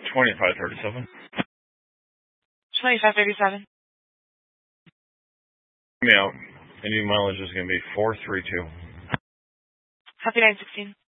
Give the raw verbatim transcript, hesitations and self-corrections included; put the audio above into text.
twenty-five thirty-seven. twenty-five thirty-seven. Me out. And your mileage is going to be four three two. Happy nine sixteen.